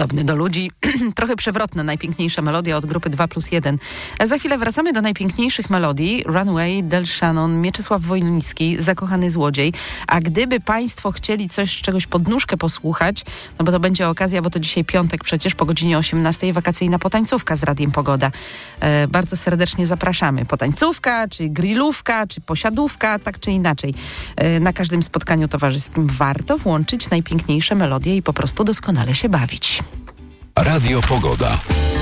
podobny do ludzi. Trochę przewrotne, najpiękniejsza melodia od grupy 2+1. A za chwilę wracamy do najpiękniejszych melodii. Runaway, Del Shannon, Mieczysław Wojnicki, Zakochany złodziej. A gdyby państwo chcieli czegoś pod nóżkę posłuchać, no bo to będzie okazja, bo to dzisiaj piątek przecież po godzinie 18 wakacyjna potańcówka z Radiem Pogoda. Bardzo serdecznie zapraszamy. Potańcówka, czy grillówka, czy posiadówka, tak czy inaczej. Na każdym spotkaniu towarzyskim warto włączyć najpiękniejsze melodie i po prostu doskonale się bawić. Radio Pogoda.